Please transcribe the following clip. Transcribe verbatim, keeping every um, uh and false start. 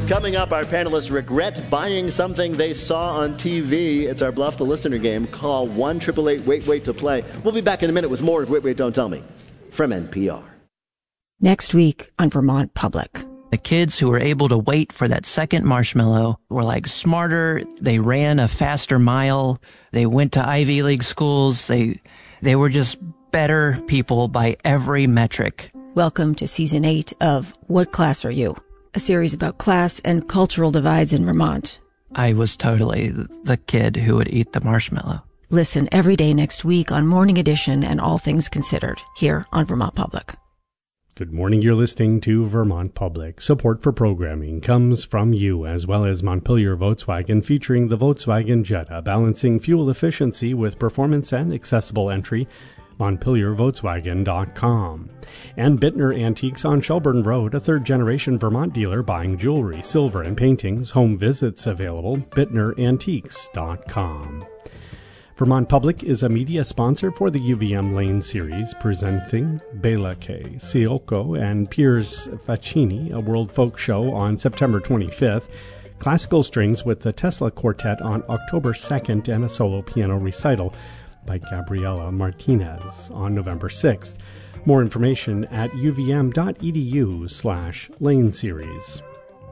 Coming up, our panelists regret buying something they saw on T V. It's our Bluff the Listener game. Call one eight eight eight wait wait to play. We'll be back in a minute with more of Wait, Wait, Don't Tell Me from N P R. Next week on Vermont Public. The kids who were able to wait for that second marshmallow were like smarter. They ran a faster mile. They went to Ivy League schools. They, they were just better people by every metric. Welcome to season eight of What Class Are You? A series about class and cultural divides in Vermont. I was totally the kid who would eat the marshmallow. Listen every day next week on Morning Edition and All Things Considered here on Vermont Public. Good morning. You're listening to Vermont Public. Support for programming comes from you, as well as Montpelier Volkswagen, featuring the Volkswagen Jetta, balancing fuel efficiency with performance and accessible entry. Montpelier Volkswagen dot com. And Bittner Antiques on Shelburne Road, a third-generation Vermont dealer buying jewelry, silver, and paintings. Home visits available. Bittner Antiques dot com. Vermont Public is a media sponsor for the U V M Lane series, presenting Bela K. Sioko and Piers Faccini, a world folk show on September twenty-fifth, classical strings with the Tesla Quartet on October second, and a solo piano recital by Gabriela Martinez on November sixth. More information at uvm.edu slash lane series.